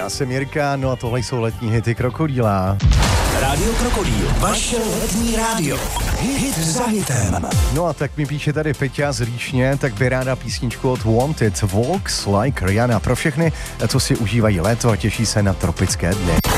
Já jsem Jirka, no a tohle jsou letní hity Krokodýla. Rádio Krokodýl, vaše letní rádio. Hit za hitem. No a tak mi píše tady Peťa z Líšně, tak by ráda písničku od Wanted, Walks Like Rihanna, pro všechny, co si užívají léto a těší se na tropické dny.